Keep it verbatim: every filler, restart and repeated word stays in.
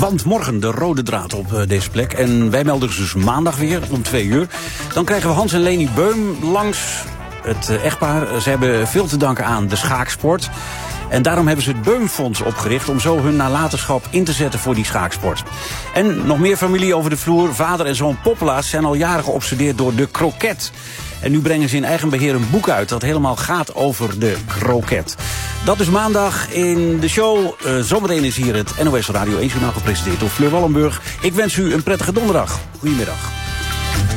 Want morgen de rode draad op uh, deze plek. En wij melden dus maandag weer om twee uur. Dan krijgen we Hans en Leni Beum langs. Het uh, echtpaar, ze hebben veel te danken aan de schaaksport. En daarom hebben ze het Beumfonds opgericht om zo hun nalatenschap in te zetten voor die schaaksport. En nog meer familie over de vloer. Vader en zoon Poppelaars zijn al jaren geobsedeerd door de kroket. En nu brengen ze in eigen beheer een boek uit dat helemaal gaat over de kroket. Dat is maandag in de show. Uh, zometeen is hier het N O S Radio één Journaal gepresenteerd door Fleur Wallenburg. Ik wens u een prettige donderdag. Goedemiddag.